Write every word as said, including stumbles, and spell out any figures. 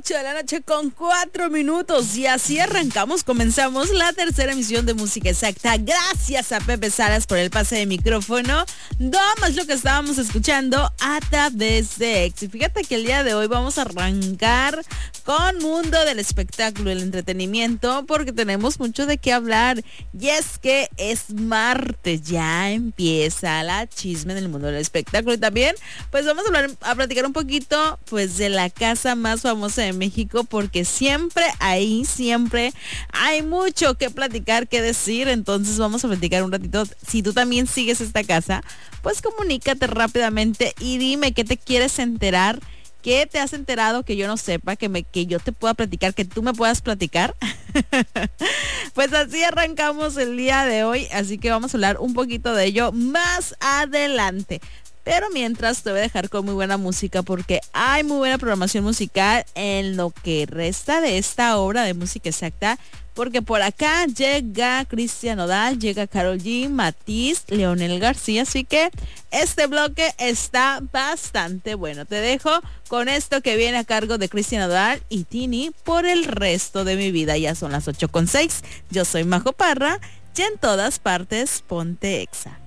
ocho de la noche con cuatro minutos y así arrancamos, comenzamos la tercera emisión de Música Exacta. Gracias a Pepe Salas por el pase de micrófono. Damos lo que estábamos escuchando a través de X. Y fíjate que el día de hoy vamos a arrancar con mundo del espectáculo, el entretenimiento, porque tenemos mucho de qué hablar. Y es que es martes, ya empieza la chisme en el mundo del espectáculo. Y también, pues vamos a hablar, a platicar un poquito, pues de la casa más famosa de México, porque siempre ahí, siempre hay mucho que platicar, que decir. Entonces vamos a platicar un ratito. Si tú también sigues esta casa, pues comunícate rápidamente y dime qué te quieres enterar. ¿Qué te has enterado que yo no sepa, que me que yo te pueda platicar, que tú me puedas platicar? Pues así arrancamos el día de hoy, así que vamos a hablar un poquito de ello más adelante. Pero mientras te voy a dejar con muy buena música, porque hay muy buena programación musical en lo que resta de esta hora de Música Exacta. Porque por acá llega Cristian Nodal, llega Karol G, Matiz, Leonel García. Así que este bloque está bastante bueno. Te dejo con esto que viene a cargo de Cristian Nodal y Tini por el resto de mi vida. Ya son las ocho con seis. Yo soy Majo Parra y en todas partes ponte Exa.